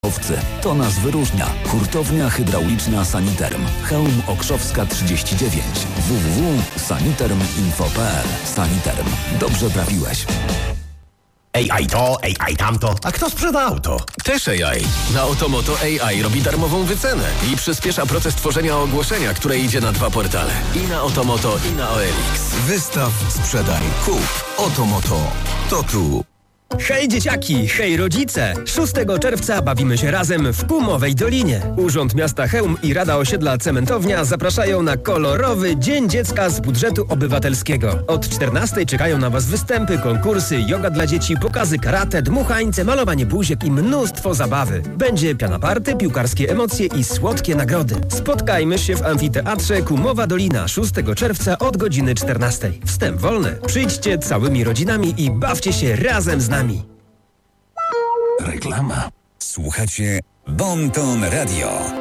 To nas wyróżnia. Hurtownia hydrauliczna Saniterm. Chełm Okrzowska 39. www.saniterminfo.pl. Saniterm. Dobrze trafiłeś. AI to, AI tamto. A kto sprzeda auto? Też AI. Na Otomoto AI robi darmową wycenę i przyspiesza proces tworzenia ogłoszenia, które idzie na 2 portale. I na Otomoto, i na OLX. Wystaw, sprzedaj, kup. Otomoto. To tu. Hej dzieciaki, hej rodzice! 6 czerwca bawimy się razem w Kumowej Dolinie. Urząd Miasta Chełm i Rada Osiedla Cementownia zapraszają na kolorowy Dzień Dziecka z budżetu obywatelskiego. Od 14 czekają na Was występy, konkursy, joga dla dzieci, pokazy karate, dmuchańce, malowanie buziek i mnóstwo zabawy. Będzie piana party, piłkarskie emocje i słodkie nagrody. Spotkajmy się w amfiteatrze Kumowa Dolina 6 czerwca od godziny 14. Wstęp wolny. Przyjdźcie całymi rodzinami i bawcie się razem z nami. Reklama. Słuchacie Bon Ton Radio.